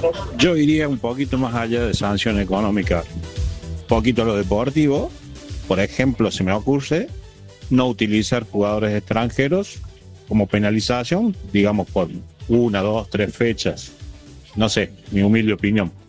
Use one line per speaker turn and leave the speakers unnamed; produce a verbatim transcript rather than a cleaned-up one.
Yo iría un poquito más allá de sanción económica, un poquito a lo deportivo. Por ejemplo, se me ocurre no utilizar jugadores extranjeros como penalización, digamos por una, dos, tres fechas. No sé, mi humilde opinión.